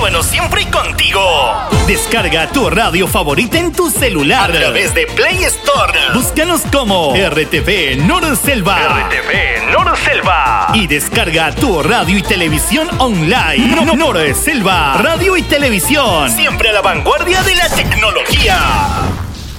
Actívanos siempre contigo. Descarga tu radio favorita en tu celular a través de Play Store. Búscanos como RTV Norselva. RTV Norselva. Y descarga tu radio y televisión online. Norselva, radio y televisión. Siempre a la vanguardia de la tecnología.